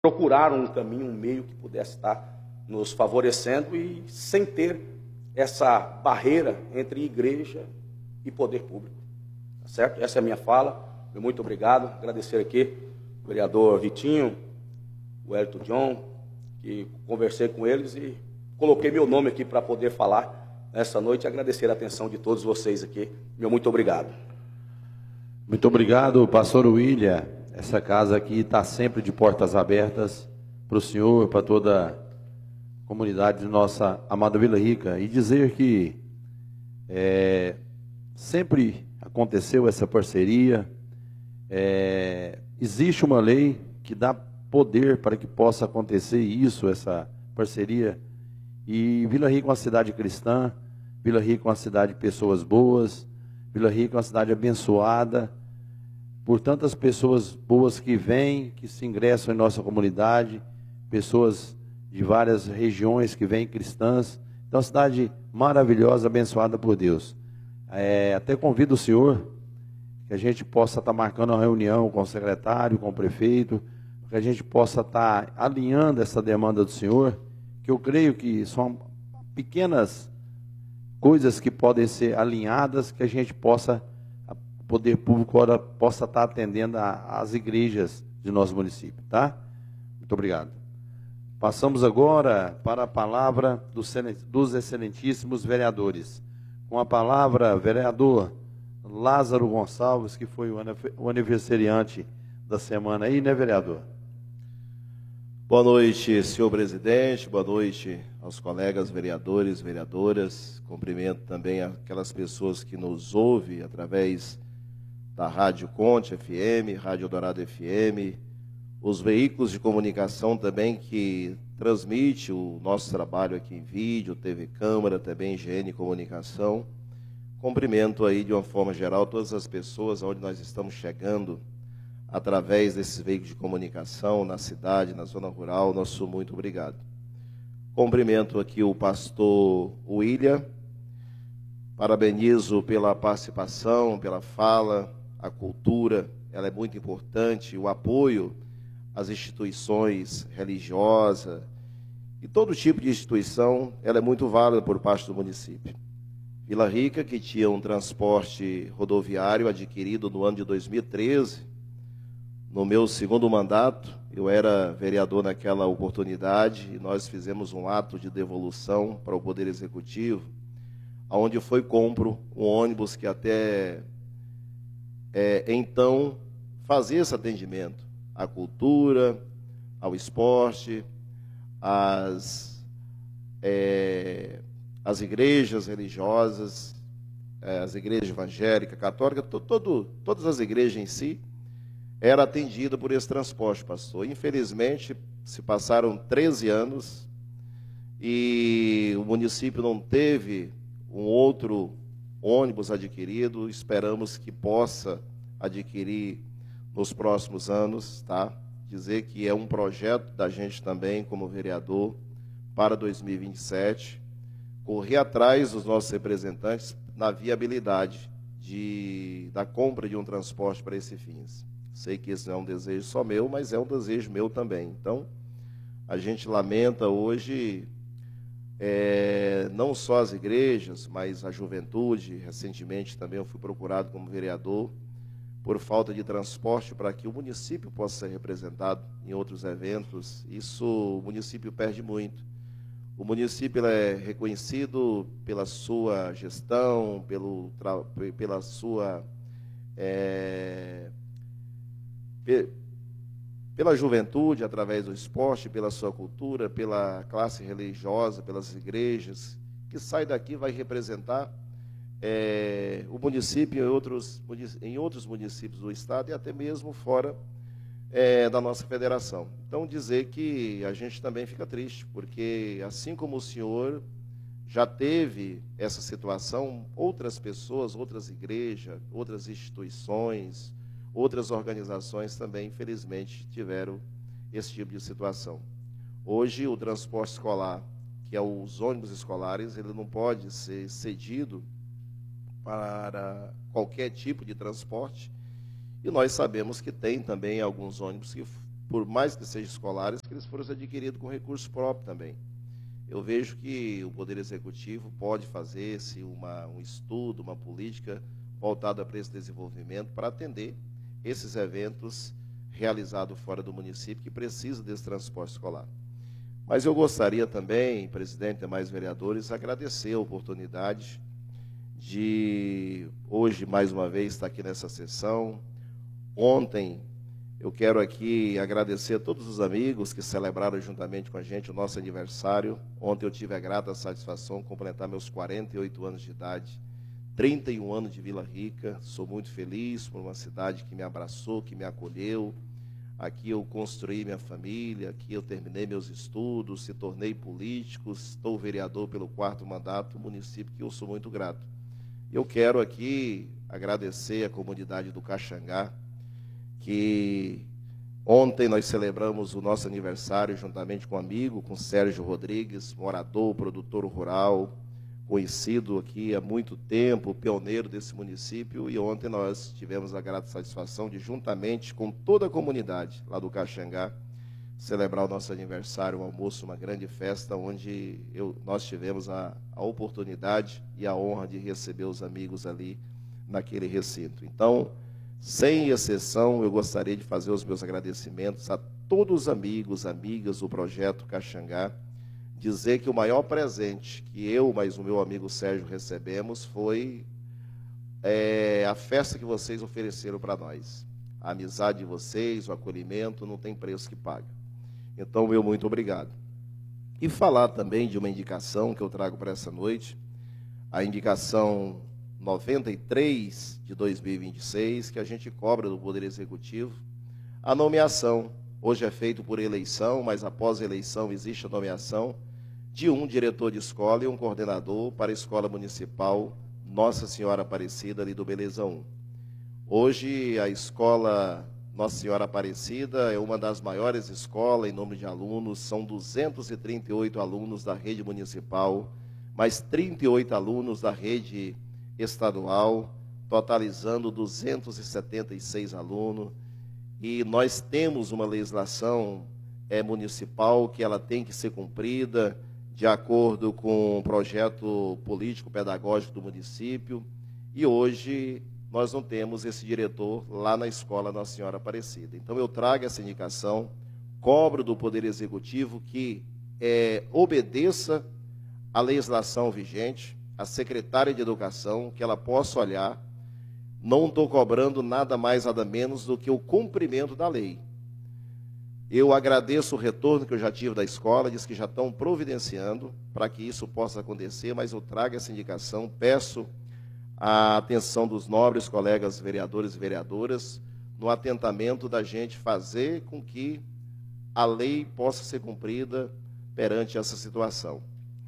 procuraram um caminho, um meio que pudesse estar nos favorecendo e sem ter essa barreira entre igreja e poder público. Tá certo? Essa é a minha fala. Muito obrigado. Agradecer aqui o vereador Vitinho, o Elton John, que conversei com eles e coloquei meu nome aqui para poder falar nessa noite e agradecer a atenção de todos vocês aqui. Meu muito obrigado. Muito obrigado, pastor William. Essa casa aqui está sempre de portas abertas para o senhor, para toda a comunidade de nossa amada Vila Rica. E dizer que sempre aconteceu essa parceria. Existe uma lei que dá poder para que possa acontecer isso, essa parceria. E Vila Rica é uma cidade cristã, Vila Rica é uma cidade de pessoas boas, Vila Rica é uma cidade abençoada por tantas pessoas boas que vêm, que se ingressam em nossa comunidade, pessoas de várias regiões que vêm cristãs. Então, uma cidade maravilhosa, abençoada por Deus. Até convido o senhor que a gente possa estar marcando uma reunião com o secretário, com o prefeito, que a gente possa estar alinhando essa demanda do senhor, que eu creio que são pequenas coisas que podem ser alinhadas, que a gente possa, o poder público possa estar atendendo às igrejas de nosso município, tá? Muito obrigado. Passamos agora para a palavra dos excelentíssimos vereadores. Com a palavra, vereador Lázaro Gonçalves, que foi o aniversariante da semana aí, né, vereador? Boa noite, senhor presidente, boa noite aos colegas vereadores, vereadoras. Cumprimento também aquelas pessoas que nos ouvem através da Rádio Conte FM, Rádio Eldorado FM, os veículos de comunicação também que transmitem o nosso trabalho aqui em vídeo, TV Câmara, também GN Comunicação. Cumprimento aí de uma forma geral todas as pessoas onde nós estamos chegando através desses veículos de comunicação, na cidade, na zona rural. Nosso muito obrigado. Cumprimento aqui o pastor William, parabenizo pela participação, pela fala. A cultura, ela é muito importante, o apoio às instituições religiosas e todo tipo de instituição, ela é muito válida por parte do município. Vila Rica, que tinha um transporte rodoviário adquirido no ano de 2013, no meu segundo mandato, eu era vereador naquela oportunidade e nós fizemos um ato de devolução para o Poder Executivo, onde foi compro um ônibus que até então fazia esse atendimento à cultura, ao esporte, às igrejas religiosas, as igrejas evangélicas, católicas, todas as igrejas em si, era atendida por esse transporte, pastor. Infelizmente, se passaram 13 anos e o município não teve um outro ônibus adquirido. Esperamos que possa adquirir nos próximos anos, tá? Dizer que é um projeto da gente também, como vereador, para 2027, correr atrás dos nossos representantes na viabilidade da compra de um transporte para esse fim. Sei que esse não é um desejo só meu, mas é um desejo meu também. Então, a gente lamenta hoje, não só as igrejas, mas a juventude. Recentemente também eu fui procurado como vereador por falta de transporte para que o município possa ser representado em outros eventos. Isso o município perde muito. O município é reconhecido pela sua gestão, pela sua... pela juventude, através do esporte, pela sua cultura, pela classe religiosa, pelas igrejas, que sai daqui vai representar o município em outros municípios do estado e até mesmo fora da nossa federação. Então, dizer que a gente também fica triste, porque assim como o senhor já teve essa situação, outras pessoas, outras igrejas, outras instituições, outras organizações também, infelizmente, tiveram esse tipo de situação. Hoje, o transporte escolar, que é os ônibus escolares, ele não pode ser cedido para qualquer tipo de transporte, e nós sabemos que tem também alguns ônibus que por mais que sejam escolares, que eles foram adquiridos com recurso próprio também. Eu vejo que o Poder Executivo pode fazer um estudo, uma política voltada para esse desenvolvimento, para atender esses eventos realizados fora do município, que precisa desse transporte escolar. Mas eu gostaria também, presidente e demais vereadores, agradecer a oportunidade de hoje, mais uma vez, estar aqui nessa sessão. Ontem, eu quero aqui agradecer a todos os amigos que celebraram juntamente com a gente o nosso aniversário. Ontem eu tive a grata satisfação de completar meus 48 anos de idade, 31 anos de Vila Rica. Sou muito feliz por uma cidade que me abraçou, que me acolheu. Aqui eu construí minha família, aqui eu terminei meus estudos, se tornei político, estou vereador pelo 4º mandato, município que eu sou muito grato. Eu quero aqui agradecer a comunidade do Caxangá, que ontem nós celebramos o nosso aniversário juntamente com um amigo, com Sérgio Rodrigues, morador, produtor rural, conhecido aqui há muito tempo, pioneiro desse município, e ontem nós tivemos a grata satisfação de, juntamente com toda a comunidade lá do Caxangá, celebrar o nosso aniversário, um almoço, uma grande festa, onde nós tivemos a oportunidade e a honra de receber os amigos ali naquele recinto. Então, sem exceção, eu gostaria de fazer os meus agradecimentos a todos os amigos, amigas do Projeto Caxangá, dizer que o maior presente que eu, mais o meu amigo Sérgio, recebemos foi a festa que vocês ofereceram para nós. A amizade de vocês, o acolhimento, não tem preço que paga. Então, meu muito obrigado. E falar também de uma indicação que eu trago para essa noite, a indicação 93 de 2026, que a gente cobra do Poder Executivo, a nomeação. Hoje é feito por eleição, mas após a eleição existe a nomeação de um diretor de escola e um coordenador para a Escola Municipal Nossa Senhora Aparecida, ali do Beleza 1. Hoje, a Escola Nossa Senhora Aparecida é uma das maiores escolas em número de alunos, são 238 alunos da rede municipal, mais 38 alunos da rede estadual, totalizando 276 alunos, e nós temos uma legislação municipal que ela tem que ser cumprida de acordo com o projeto político-pedagógico do município, e hoje nós não temos esse diretor lá na Escola Nossa Senhora Aparecida. Então eu trago essa indicação, cobro do Poder Executivo que obedeça à legislação vigente, a secretária de Educação, que ela possa olhar. Não estou cobrando nada mais, nada menos do que o cumprimento da lei. Eu agradeço o retorno que eu já tive da escola, diz que já estão providenciando para que isso possa acontecer, mas eu trago essa indicação, peço a atenção dos nobres colegas vereadores e vereadoras, no atentamento da gente fazer com que a lei possa ser cumprida perante essa situação.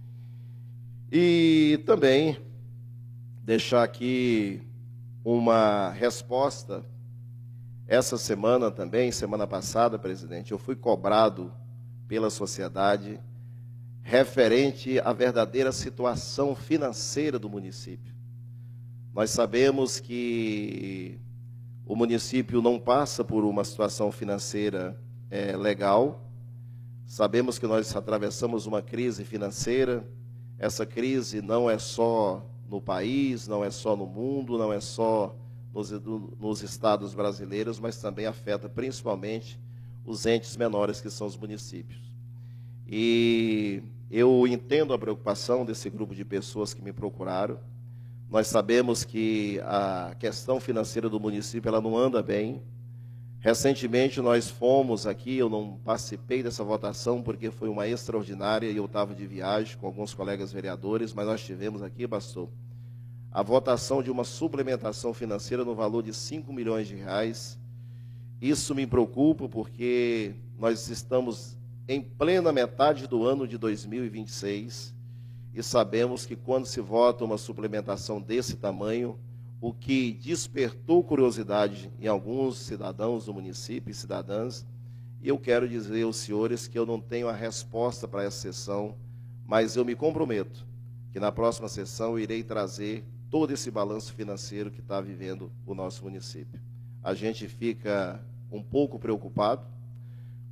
E também deixar aqui uma resposta. Essa semana também, semana passada, presidente, eu fui cobrado pela sociedade referente à verdadeira situação financeira do município. Nós sabemos que o município não passa por uma situação financeira legal. Sabemos que nós atravessamos uma crise financeira. Essa crise não é só no país, não é só no mundo, não é só nos estados brasileiros, mas também afeta principalmente os entes menores, que são os municípios. E eu entendo a preocupação desse grupo de pessoas que me procuraram. Nós sabemos que a questão financeira do município ela não anda bem. Recentemente nós fomos aqui, eu não participei dessa votação porque foi uma extraordinária e eu estava de viagem com alguns colegas vereadores, mas nós tivemos aqui, pastor, a votação de uma suplementação financeira no valor de R$5 milhões. Isso me preocupa porque nós estamos em plena metade do ano de 2026 e sabemos que quando se vota uma suplementação desse tamanho, o que despertou curiosidade em alguns cidadãos do município e cidadãs, e eu quero dizer aos senhores que eu não tenho a resposta para essa sessão, mas eu me comprometo que na próxima sessão eu irei trazer todo esse balanço financeiro que está vivendo o nosso município. A gente fica um pouco preocupado,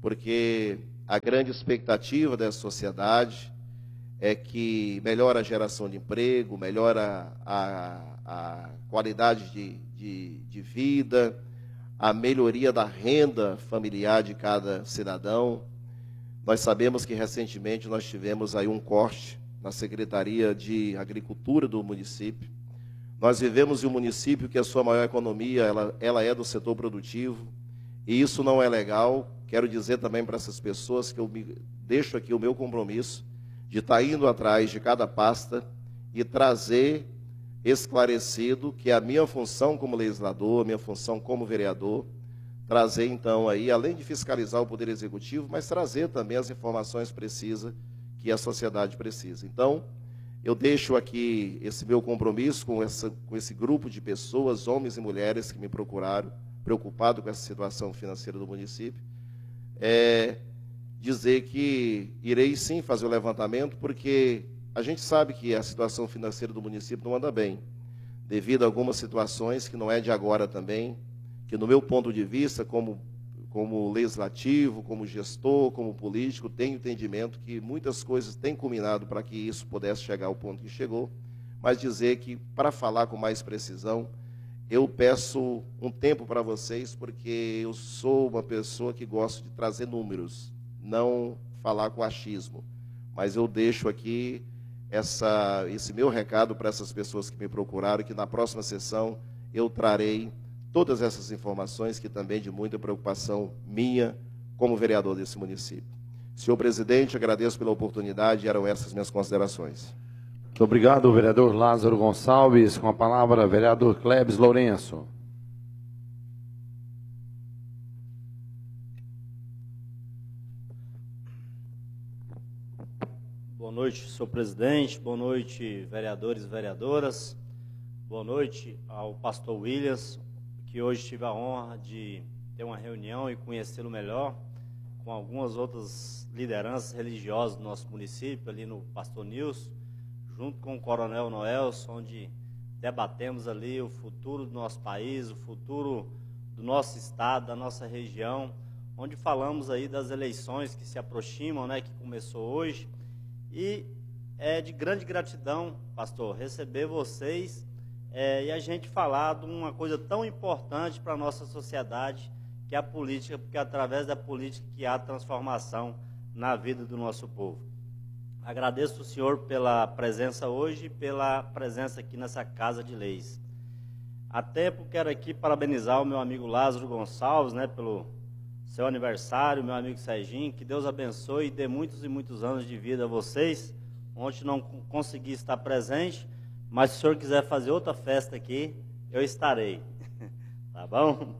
porque a grande expectativa dessa sociedade é que melhora a geração de emprego, melhora a qualidade de vida, a melhoria da renda familiar de cada cidadão. Nós sabemos que recentemente nós tivemos aí um corte na Secretaria de Agricultura do município. Nós vivemos em um município que a sua maior economia ela é do setor produtivo, e isso não é legal. Quero dizer também para essas pessoas que eu deixo aqui o meu compromisso de estar indo atrás de cada pasta e trazer esclarecido que a minha função como legislador, a minha função como vereador, trazer então aí, além de fiscalizar o Poder Executivo, mas trazer também as informações precisas que a sociedade precisa. Então, eu deixo aqui esse meu compromisso com esse grupo de pessoas, homens e mulheres que me procuraram, preocupado com essa situação financeira do município, dizer que irei sim fazer o levantamento, porque a gente sabe que a situação financeira do município não anda bem, devido a algumas situações que não é de agora também, que no meu ponto de vista, como legislativo, como gestor, como político, tenho entendimento que muitas coisas têm culminado para que isso pudesse chegar ao ponto que chegou, mas dizer que, para falar com mais precisão, eu peço um tempo para vocês, porque eu sou uma pessoa que gosto de trazer números, não falar com achismo, mas eu deixo aqui esse meu recado para essas pessoas que me procuraram, que na próxima sessão eu trarei todas essas informações, que também é de muita preocupação minha como vereador desse município. Senhor presidente, agradeço pela oportunidade, eram essas minhas considerações. Muito obrigado, vereador Lázaro Gonçalves. Com a palavra, vereador Clebes Lourenço. Boa noite, senhor presidente. Boa noite, vereadores e vereadoras. Boa noite ao pastor Williams, que hoje tive a honra de ter uma reunião e conhecê-lo melhor, com algumas outras lideranças religiosas do nosso município, ali no Pastor Nilson, junto com o Coronel Noelson, onde debatemos ali o futuro do nosso país, o futuro do nosso estado, da nossa região, onde falamos aí das eleições que se aproximam, né, que começou hoje, e é de grande gratidão, pastor, receber vocês e a gente falar de uma coisa tão importante para a nossa sociedade, que é a política, porque é através da política que há transformação na vida do nosso povo. Agradeço o senhor pela presença hoje e pela presença aqui nessa Casa de Leis. A tempo, quero aqui parabenizar o meu amigo Lázaro Gonçalves, né, pelo seu aniversário, meu amigo Serginho, que Deus abençoe e dê muitos e muitos anos de vida a vocês. Ontem não consegui estar presente, mas se o senhor quiser fazer outra festa aqui, eu estarei. Tá bom?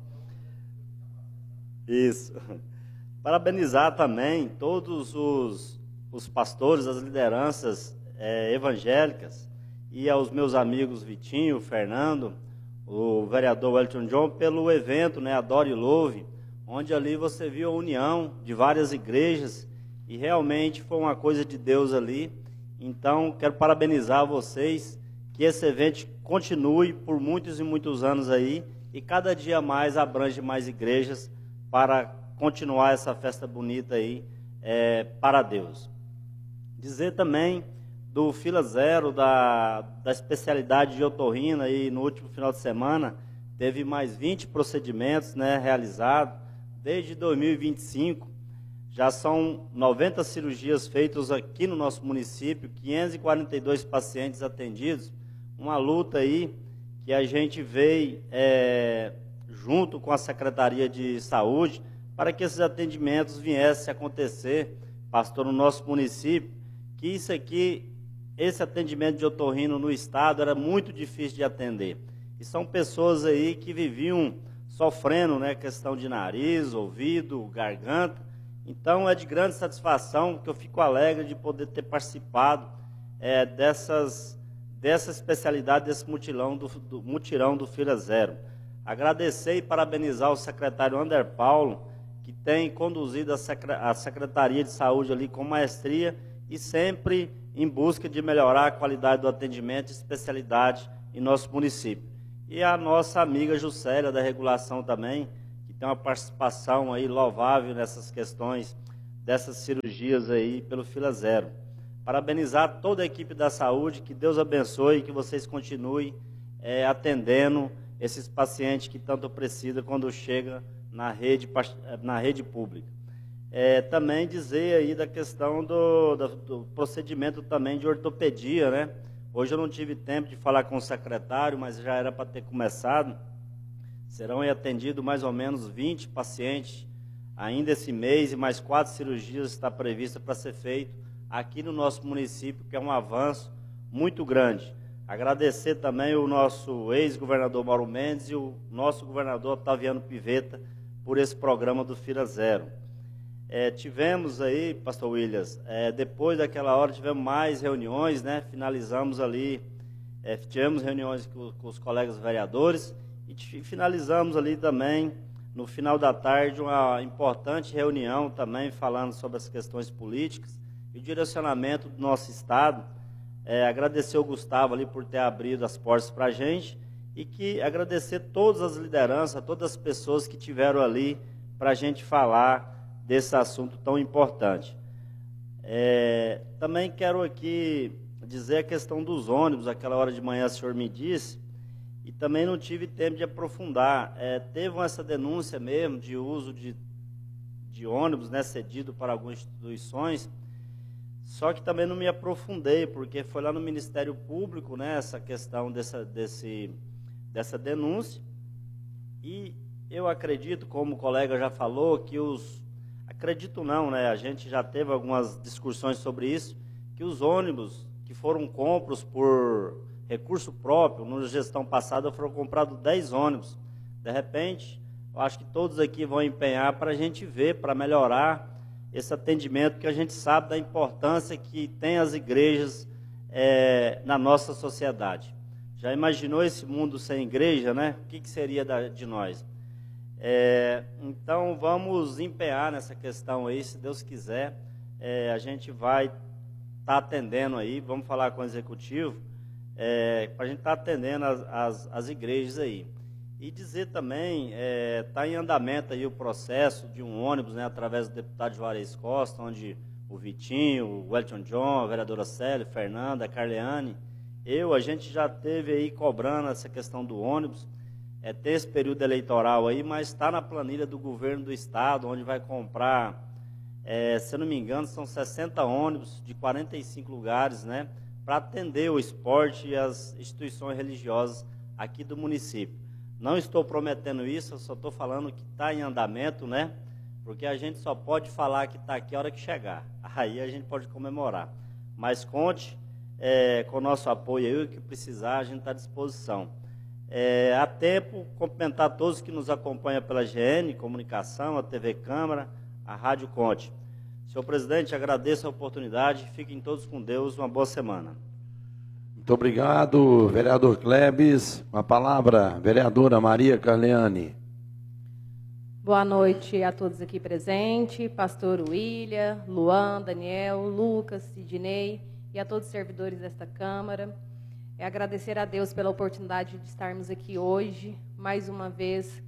Isso. Parabenizar também todos os pastores, as lideranças evangélicas, e aos meus amigos Vitinho, Fernando, o vereador Wellington John, pelo evento, né, Adore e Louve, onde ali você viu a união de várias igrejas, e realmente foi uma coisa de Deus ali. Então, quero parabenizar vocês, que esse evento continue por muitos e muitos anos aí, e cada dia mais abrange mais igrejas para continuar essa festa bonita aí para Deus. Dizer também do Fila Zero, da especialidade de otorrino, aí no último final de semana, teve mais 20 procedimentos, né, realizados. Desde 2025, já são 90 cirurgias feitas aqui no nosso município, 542 pacientes atendidos, uma luta aí que a gente veio junto com a Secretaria de Saúde, para que esses atendimentos viessem a acontecer, pastor, no nosso município, que esse atendimento de otorrino no estado era muito difícil de atender. E são pessoas aí que viviam sofrendo, né, questão de nariz, ouvido, garganta. Então é de grande satisfação que eu fico alegre de poder ter participado dessa especialidade, desse mutirão do Fila Zero. Agradecer e parabenizar o secretário Ander Paulo, que tem conduzido a Secretaria de Saúde ali com maestria e sempre em busca de melhorar a qualidade do atendimento e especialidade em nosso município. E a nossa amiga Juscelia, da regulação também, que tem uma participação aí louvável nessas questões dessas cirurgias aí pelo Fila Zero. Parabenizar toda a equipe da saúde, que Deus abençoe e que vocês continuem atendendo esses pacientes que tanto precisam quando chega na rede pública. Também dizer aí da questão do procedimento também de ortopedia, né? Hoje eu não tive tempo de falar com o secretário, mas já era para ter começado. Serão atendidos mais ou menos 20 pacientes ainda esse mês, e mais 4 cirurgias está prevista para ser feito aqui no nosso município, que é um avanço muito grande. Agradecer também o nosso ex-governador Mauro Mendes e o nosso governador Otaviano Pivetta por esse programa do Fila Zero. Tivemos aí, pastor Williams, depois daquela hora tivemos mais reuniões, né? Finalizamos ali, tivemos reuniões com os colegas vereadores e finalizamos ali também, no final da tarde, uma importante reunião também falando sobre as questões políticas e o direcionamento do nosso Estado. Agradecer o Gustavo ali por ter abrido as portas para a gente e agradecer todas as lideranças, todas as pessoas que tiveram ali para a gente falar desse assunto tão importante. Também quero aqui dizer a questão dos ônibus. Aquela hora de manhã o senhor me disse, e também não tive tempo de aprofundar. Teve essa denúncia mesmo de uso de ônibus, né, cedido para algumas instituições, só que também não me aprofundei, porque foi lá no Ministério Público, né, essa questão dessa denúncia, e eu acredito, como o colega já falou, que acredito não, né, a gente já teve algumas discussões sobre isso, que os ônibus que foram compros por recurso próprio, na gestão passada foram comprados 10 ônibus. De repente, eu acho que todos aqui vão empenhar para a gente ver, para melhorar esse atendimento, que a gente sabe da importância que tem as igrejas na nossa sociedade. Já imaginou esse mundo sem igreja, né? O que seria de nós? Então, vamos empenhar nessa questão aí, se Deus quiser. A gente vai estar atendendo aí, vamos falar com o executivo, para a gente estar atendendo as igrejas aí. E dizer também, está em andamento aí o processo de um ônibus, né, através do deputado Juarez Costa, onde o Vitinho, o Wellington John, a vereadora Célia, Fernanda, a Carleane, a gente já teve aí cobrando essa questão do ônibus. Tem esse período eleitoral aí, mas está na planilha do governo do estado, onde vai comprar, se eu não me engano, são 60 ônibus de 45 lugares, né, para atender o esporte e as instituições religiosas aqui do município. Não estou prometendo isso, eu só estou falando que está em andamento, né? Porque a gente só pode falar que está aqui a hora que chegar. Aí a gente pode comemorar. Mas conte com o nosso apoio aí, o que precisar, a gente está à disposição. Há tempo, cumprimentar todos que nos acompanham pela GN Comunicação, a TV Câmara, a Rádio Conte. Senhor presidente, agradeço a oportunidade, fiquem todos com Deus, uma boa semana. Muito obrigado, vereador Clebes. A palavra, vereadora Maria Carleane. Boa noite a todos aqui presentes, pastor William, Luan, Daniel, Lucas, Sidney e a todos os servidores desta Câmara. Agradecer a Deus pela oportunidade de estarmos aqui hoje, mais uma vez,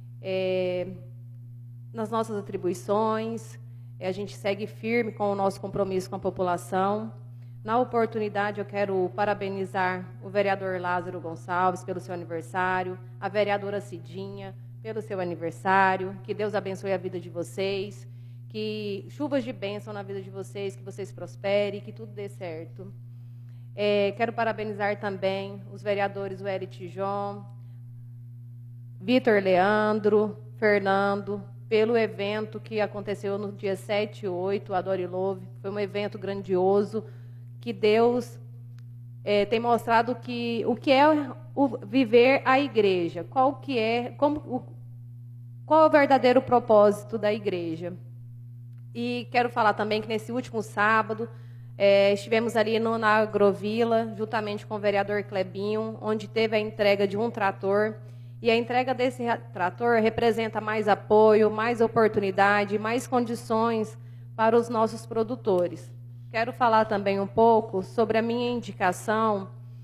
nas nossas atribuições. A gente segue firme com o nosso compromisso com a população. Na oportunidade, eu quero parabenizar o vereador Lázaro Gonçalves pelo seu aniversário, a vereadora Cidinha pelo seu aniversário, que Deus abençoe a vida de vocês, que chuvas de bênção na vida de vocês, que vocês prosperem, que tudo dê certo. Quero parabenizar também os vereadores Wellington João, Vitor Leandro, Fernando, pelo evento que aconteceu no dia 7 e 8, Adore Love. Foi um evento grandioso, que Deus tem mostrado o que é viver a igreja, qual é o verdadeiro propósito da igreja. E quero falar também que nesse último sábado estivemos ali na Agrovila, juntamente com o vereador Clebinho, onde teve a entrega de um trator, e a entrega desse trator representa mais apoio, mais oportunidade, mais condições para os nossos produtores. Quero falar também um pouco sobre a minha indicação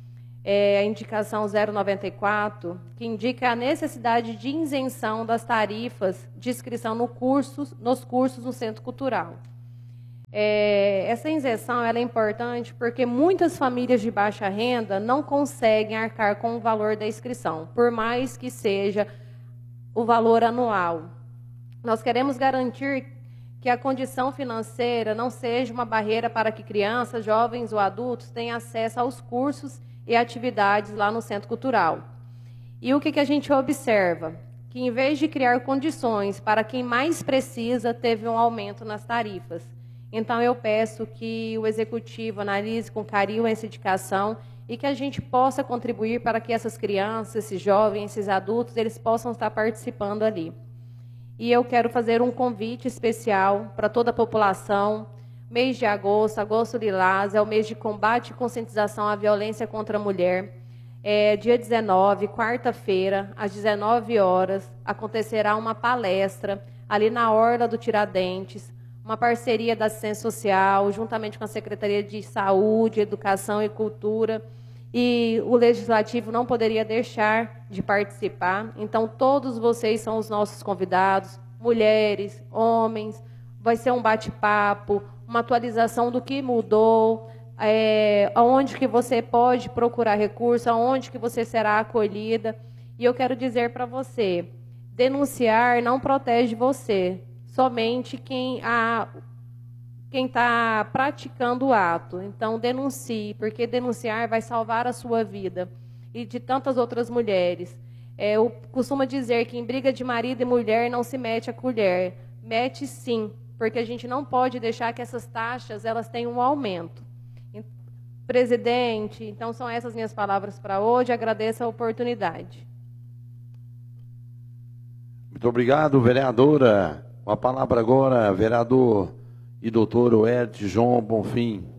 a indicação 094, que indica a necessidade de isenção das tarifas de inscrição nos cursos no Centro Cultural. Essa isenção ela é importante porque muitas famílias de baixa renda não conseguem arcar com o valor da inscrição, por mais que seja o valor anual. Nós queremos garantir que a condição financeira não seja uma barreira para que crianças, jovens ou adultos tenham acesso aos cursos e atividades lá no Centro Cultural. E o que a gente observa? Que em vez de criar condições para quem mais precisa, teve um aumento nas tarifas. Então eu peço que o Executivo analise com carinho essa indicação e que a gente possa contribuir para que essas crianças, esses jovens, esses adultos, eles possam estar participando ali. E eu quero fazer um convite especial para toda a população. Mês de agosto, agosto lilás, é o mês de combate e conscientização à violência contra a mulher. Dia 19, quarta-feira, às 19 horas, acontecerá uma palestra ali na Orla do Tiradentes, uma parceria da Assistência Social, juntamente com a Secretaria de Saúde, Educação e Cultura, e o Legislativo não poderia deixar de participar. Então, todos vocês são os nossos convidados, mulheres, homens, vai ser um bate-papo, uma atualização do que mudou, aonde que você pode procurar recurso, aonde que você será acolhida. E eu quero dizer para você, denunciar não protege você, somente quem está praticando o ato. Então, denuncie, porque denunciar vai salvar a sua vida e de tantas outras mulheres. Eu costumo dizer que em briga de marido e mulher não se mete a colher. Mete sim, porque a gente não pode deixar que essas taxas elas tenham um aumento. Presidente, então são essas minhas palavras para hoje. Agradeço a oportunidade. Muito obrigado, vereadora. Com a palavra agora, vereador e doutor Oed João Bonfim.